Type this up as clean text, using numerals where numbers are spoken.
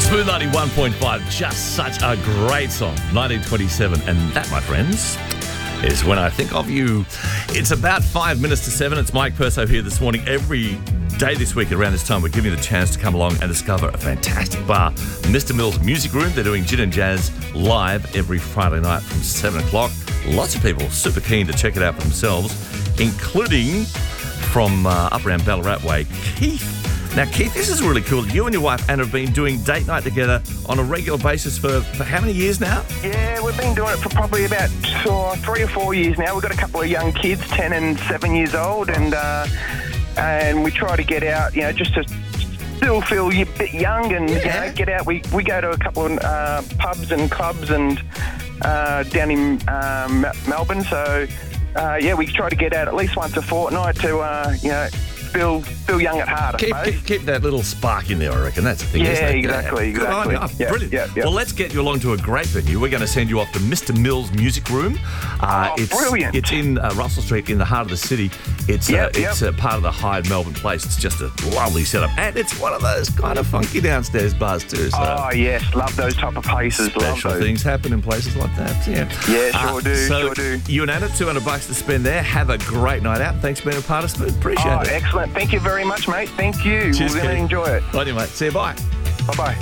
Smooth 91.5, just such a great song, 1927. And that, my friends, is When I Think of You. It's about 5 minutes to 7. It's Mike Perso here this morning. Every day this week around this time, we're giving you the chance to come along and discover a fantastic bar, Mr. Mills Music Room. They're doing gin and jazz live every Friday night from 7 o'clock. Lots of people super keen to check it out for themselves, including from up around Ballarat Way, Keith. Now, Keith, this is really cool. You and your wife, Anna, have been doing date night together on a regular basis for how many years now? Yeah, we've been doing it for probably about 3 or 4 years now. We've got a couple of young kids, 10 and 7 years old, and we try to get out, just to still feel a bit young and get out. We go to a couple of pubs and clubs and down in Melbourne. So, we try to get out at least once a fortnight to, feel young at heart, I suppose. Keep that little spark in there, I reckon. That's the thing, isn't it? Exactly. Good on you. Brilliant. Yeah. Well, let's get you along to a great venue. We're going to send you off to Mr. Mills Music Room. Brilliant. It's in Russell Street in the heart of the city. It's part of the Hyde Melbourne Place. It's just a lovely setup. And it's one of those kind of funky downstairs bars too. So oh, yes. Love those type of places. Special things happen in places like that. Yeah, sure do. You and Anna, $200 to spend there. Have a great night out. Thanks for being a part of Smooth. Appreciate it. Excellent. Thank you very much, mate. Thank you. Cheers, We're going to enjoy it. Right, mate. See you. Bye. Bye-bye.